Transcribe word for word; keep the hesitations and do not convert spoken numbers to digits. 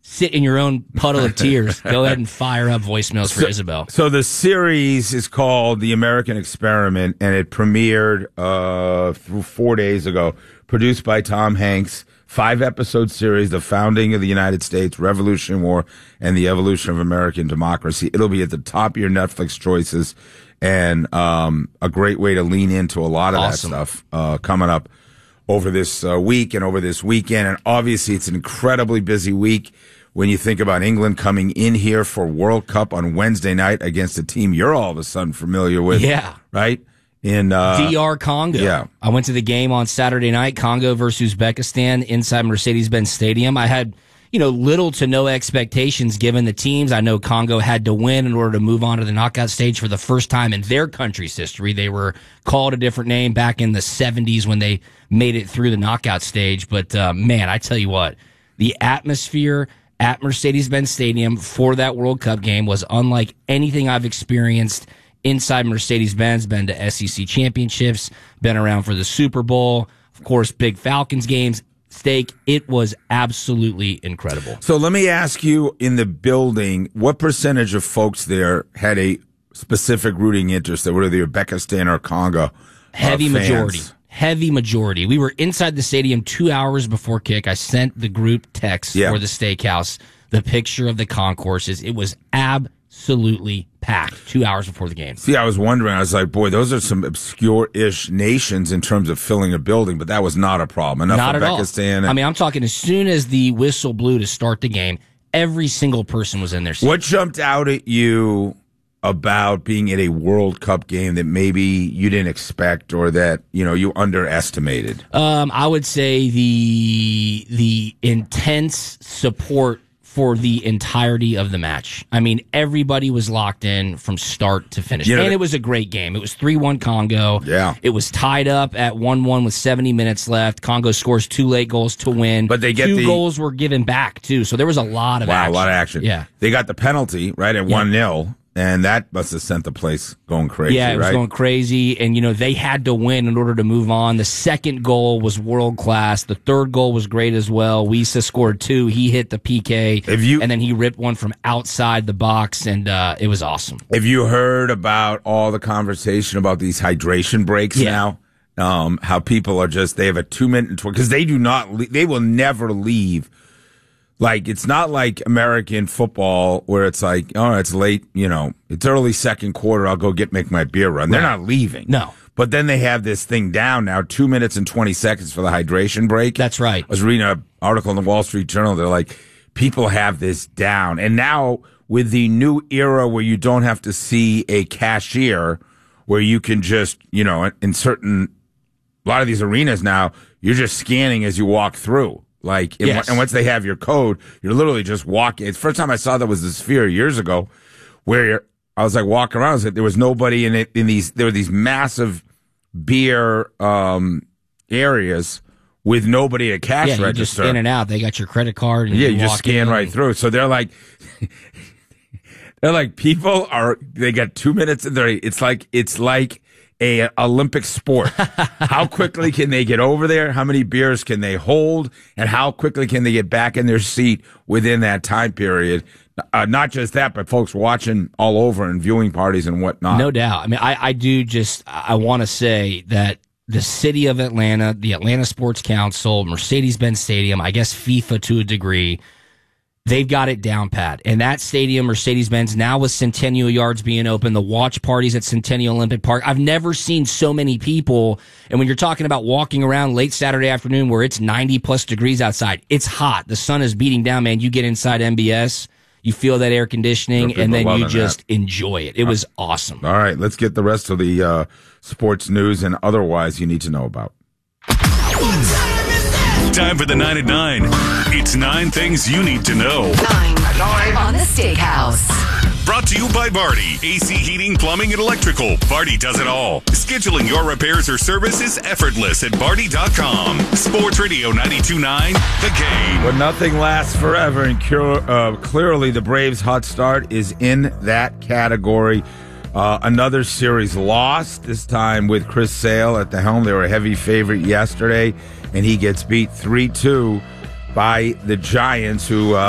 sit in your own puddle of tears, go ahead and fire up voicemails for so, Isabel. So the series is called The American Experiment, and it premiered uh, four days ago, produced by Tom Hanks. Five-episode series, The Founding of the United States, Revolutionary War, and the Evolution of American Democracy. It'll be at the top of your Netflix choices, and um, a great way to lean into a lot of Awesome. that stuff uh, coming up over this uh, week and over this weekend. And obviously, it's an incredibly busy week when you think about England coming in here for World Cup on Wednesday night against a team you're all of a sudden familiar with. Yeah. Right? In uh, D R Congo. Yeah. I went to the game on Saturday night, Congo versus Uzbekistan, inside Mercedes-Benz Stadium. I had, you know, little to no expectations given the teams. I know Congo had to win in order to move on to the knockout stage for the first time in their country's history. They were called a different name back in the seventies when they made it through the knockout stage. But, uh, man, I tell you what, the atmosphere at Mercedes-Benz Stadium for that World Cup game was unlike anything I've experienced inside Mercedes-Benz. Been to S E C championships, been around for the Super Bowl, of course, big Falcons games, steak. It was absolutely incredible. So let me ask you, in the building, what percentage of folks there had a specific rooting interest that were either Uzbekistan or Congo? Uh, Heavy fans? majority. Heavy majority. We were inside the stadium two hours before kick. I sent the group text Yeah. for the steakhouse, the picture of the concourses. It was absolutely packed two hours before the game. See, I was wondering, I was like, boy, those are some obscure-ish nations in terms of filling a building, but that was not a problem. Enough Not at all. Uzbekistan. I mean, I'm talking as soon as the whistle blew to start the game, every single person was in their seat. What jumped out at you about being at a World Cup game that maybe you didn't expect or that, you know, you underestimated? Um, I would say the the intense support for the entirety of the match. I mean, everybody was locked in from start to finish. You know, and it was a great game. It was three one Congo. Yeah. It was tied up at one one with seventy minutes left. Congo scores two late goals to win. But they get two the- goals were given back, too. So there was a lot of Wow, action. a lot of action. Yeah. They got the penalty, right, at Yeah. one nil, and that must have sent the place going crazy, Yeah, it was right? going crazy, and you know they had to win in order to move on. The second goal was world class. The third goal was great as well. Wisa scored two. He hit the P K, If you- and then he ripped one from outside the box, and uh, it was awesome. Have you heard about all the conversation about these hydration breaks Yeah. now? Um, how people are just, they have a two minute, because they do not, le- they will never leave. Like, it's not like American football where it's like, oh, it's late, you know, it's early second quarter, I'll go get, make my beer run. They're Right. not leaving. No. But then they have this thing down now, two minutes and twenty seconds for the hydration break. That's right. I was reading an article in the Wall Street Journal. They're like, people have this down. And now with the new era where you don't have to see a cashier, where you can just, you know, in certain, a lot of these arenas now, you're just scanning as you walk through. Like, and, Yes. and once they have your code, you're literally just walking. It's the first time I saw that was the Sphere years ago, where you're, I was like walking around. I was like, there was nobody in it. In these, there were these massive beer um, areas with nobody at cash Yeah, you register. just in and out. They got your credit card. And yeah, you you just walk scan in right and- through. So they're like, they're like, people are. They got two minutes. And they're. It's like it's like a Olympic sport. How quickly can they get over there? How many beers can they hold? And how quickly can they get back in their seat within that time period? Uh, not just that, but folks watching all over and viewing parties and whatnot. No doubt. I mean, I, I do just, I want to say that the city of Atlanta, the Atlanta Sports Council, Mercedes-Benz Stadium, I guess FIFA to a degree, they've got it down pat. And that stadium, Mercedes-Benz, now with Centennial Yards being open, the watch parties at Centennial Olympic Park, I've never seen so many people. And when you're talking about walking around late Saturday afternoon where it's ninety plus degrees outside, it's hot. The sun is beating down, man. You get inside M B S, you feel that air conditioning, People and then you loving just that. enjoy it. It was awesome. All right, let's get the rest of the uh, sports news and otherwise you need to know about. Time for the nine at nine. It's nine things you need to know. Nine. Nine. On the Steakhouse. Brought to you by Vardy. A C heating, plumbing, and electrical. Vardy does it all. Scheduling your repairs or service is effortless at Vardy dot com. Sports Radio ninety-two point nine, The Game. But nothing lasts forever, and cure, uh, clearly the Braves' hot start is in that category. Uh, another series lost, this time with Chris Sale at the helm. They were a heavy favorite yesterday, and he gets beat three two by the Giants, who uh,